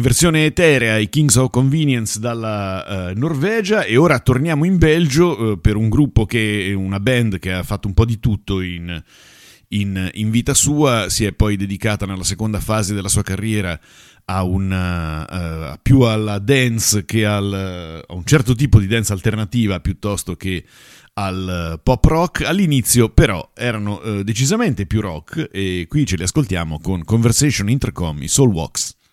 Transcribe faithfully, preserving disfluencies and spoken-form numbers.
versione eterea i Kings of Convenience dalla uh, Norvegia, e ora torniamo in Belgio uh, per un gruppo che è una band che ha fatto un po' di tutto in, in, in vita sua. Si è poi dedicata nella seconda fase della sua carriera a una, uh, più alla dance che al, uh, a un certo tipo di dance alternativa piuttosto che al uh, pop rock. All'inizio però erano uh, decisamente più rock, e qui ce li ascoltiamo con Conversation Intercom, i Soul Walks.